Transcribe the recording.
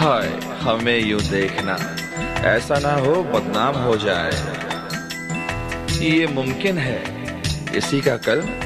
हाय हमें यूं देखना, ऐसा ना हो बदनाम हो जाए। ये मुमकिन है किसी का कल